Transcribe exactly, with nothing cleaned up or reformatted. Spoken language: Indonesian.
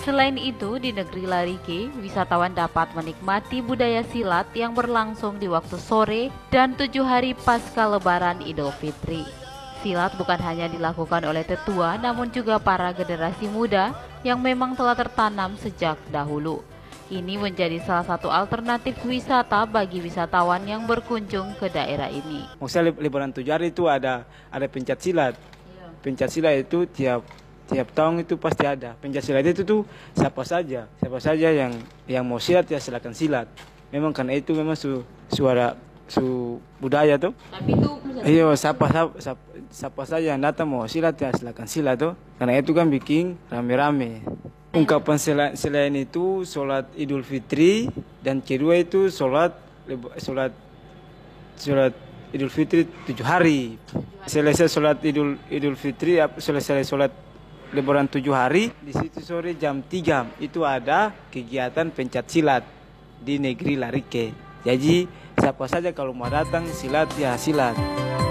Selain itu, di negeri Larike, wisatawan dapat menikmati budaya silat yang berlangsung di waktu sore dan tujuh hari pasca Lebaran Idul Fitri. Silat bukan hanya dilakukan oleh tetua, namun juga para generasi muda yang memang telah tertanam sejak dahulu. Ini menjadi salah satu alternatif wisata bagi wisatawan yang berkunjung ke daerah ini. Maksudnya Lebaran tujuh hari itu ada ada pencak silat. Pencak silat itu tiap Tiap tahun itu pasti ada. Pencak silat itu tuh siapa saja, siapa saja yang yang mau silat ya silakan silat. Memang karena itu memang su suara su budaya tuh. Tapi itu iya, siapa, siapa siapa saja yang datang mau silat ya silakan silat tuh. Karena itu kan bikin rame-rame. Ungkapan selain, selain itu sholat Idul Fitri dan kedua itu sholat sholat sholat Idul Fitri tujuh hari. Selesai sholat Idul Idul Fitri, selesai sholat Lebaran tujuh hari, di situ sore jam tiga itu ada kegiatan pencak silat di negeri Larike. Jadi siapa saja kalau mau datang silat ya silat.